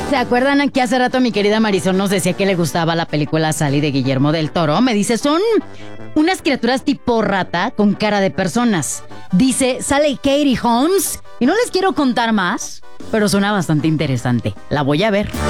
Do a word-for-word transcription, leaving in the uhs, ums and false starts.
¿Se acuerdan que hace rato mi querida Marisol nos decía que le gustaba la película Sally de Guillermo del Toro? Me dice, son unas criaturas tipo rata con cara de personas. Dice, sale Katie Holmes y no les quiero contar más, pero suena bastante interesante. La voy a ver.